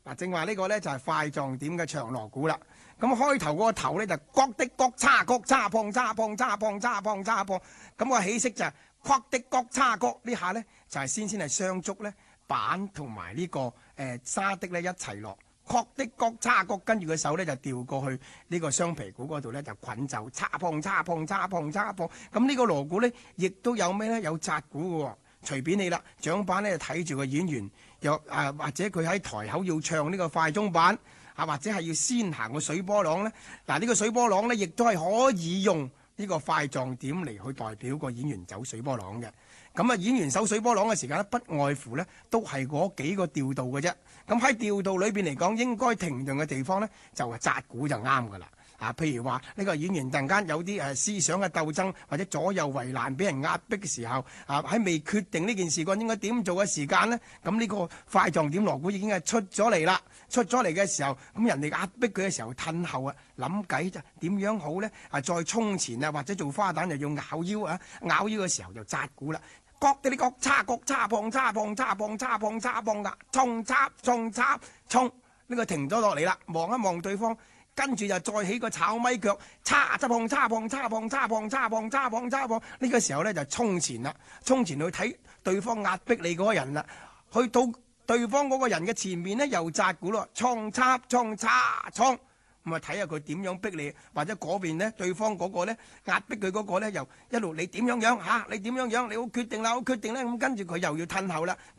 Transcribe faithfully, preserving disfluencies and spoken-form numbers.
嗱，正話呢個咧就係塊狀點嘅長鑼鼓啦。咁開頭嗰個頭咧就角的角叉角叉碰叉碰叉碰叉碰叉碰，咁個起色就係角的角叉角，呢下咧就係先先係雙竹咧板同埋呢個誒沙的咧一齊落，角的角叉角，跟住個手咧就調過去呢個雙皮鼓嗰度咧就捆奏叉碰叉碰叉碰叉碰。咁呢個鑼鼓咧亦都有咩咧？有紮鼓嘅喎。隨便你啦，掌板咧睇住個演員，又啊或者佢喺台口要唱呢個快中板，啊或者係要先行個水波浪咧。嗱、啊、呢、呢個水波浪咧，亦都係可以用呢個塊狀點嚟去代表個演員走水波浪嘅。咁啊，演員走水波浪嘅時間咧，不外乎咧都係嗰幾個調度嘅啫。咁喺調度裏邊嚟講，應該停頓嘅地方咧，就係紮鼓就啱噶啦。啊，譬如話呢個演員突然間有啲誒思想嘅鬥爭，或者左右為難，俾人壓迫嘅時候，啊喺未決定呢件事個應該點做嘅時間呢，咁呢個塊狀點鑼鼓已經係出咗嚟啦。出咗嚟嘅時候，咁人哋壓迫佢嘅時候，褪後啊，諗計就點樣好呢？啊，再衝前啊，或者做花旦又要咬腰啊，咬腰嘅時候就紮鼓啦。角的啲角叉角叉碰叉碰叉碰叉碰叉碰噶，衝插衝插衝，呢個停咗落嚟啦，望一望對方。跟住就再起個炒咪腳，叉叉碰叉碰叉碰叉碰叉碰叉碰叉碰，呢個時候咧就衝前啦，衝前去睇對方壓迫你嗰個人啦，去到對方嗰個人嘅前面咧又紮鼓咯，衝插衝叉衝，咁啊睇下佢點樣逼你，或者嗰邊咧對方嗰個咧壓迫佢嗰個咧又一路你點樣樣嚇、啊，你點樣樣，你好決定啦，好決定咧，咁跟住佢又要褪後啦。